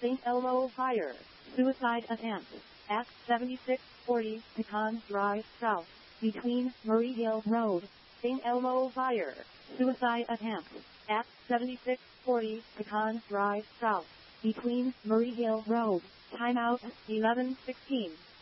St. Elmo Fire. Suicide attempt. At 7640 Pecan Drive South. Between Murray Hill Road. St. Elmo Fire. Suicide attempt. At 7640 Pecan Drive South. Between Murray Hill Road. Timeout 11:16.